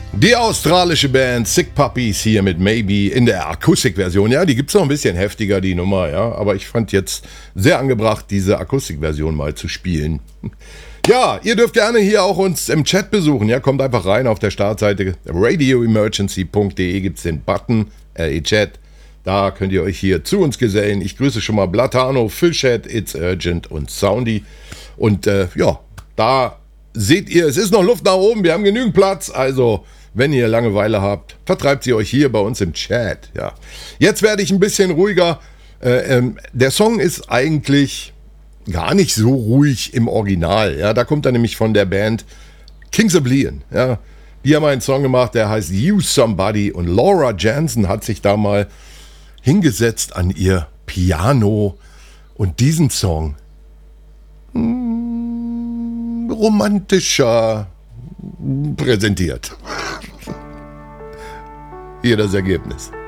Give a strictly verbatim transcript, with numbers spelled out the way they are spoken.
Die australische Band Sick Puppies hier mit Maybe in der Akustikversion. Ja, die gibt's noch ein bisschen heftiger, die Nummer, ja. Aber ich fand jetzt sehr angebracht, diese Akustikversion mal zu spielen. Ja, ihr dürft gerne hier auch uns im Chat besuchen. Ja, kommt einfach rein auf der Startseite radio emergency punkt de gibt's den Button R E Chat. Da könnt ihr euch hier zu uns gesellen. Ich grüße schon mal Blatano, Fishhead, It's Urgent und Soundy. Und äh, ja, da seht ihr, es ist noch Luft nach oben. Wir haben genügend Platz, also wenn ihr Langeweile habt, vertreibt sie euch hier bei uns im Chat. Ja. Jetzt werde ich ein bisschen ruhiger. Äh, ähm, der Song ist eigentlich gar nicht so ruhig im Original. Ja. Da kommt er nämlich von der Band Kings of Leon. Ja. Die haben einen Song gemacht, der heißt You Somebody. Und Laura Jansen hat sich da mal hingesetzt an ihr Piano und diesen Song mh, romantischer präsentiert. Hier das Ergebnis.